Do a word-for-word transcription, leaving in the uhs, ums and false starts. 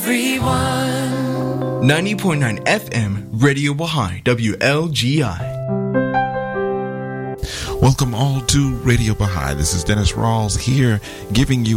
Everyone. ninety point nine F M, Radio Baha'i, W L G I. Welcome all to Radio Baha'i. This is Dennis Rawls here, giving you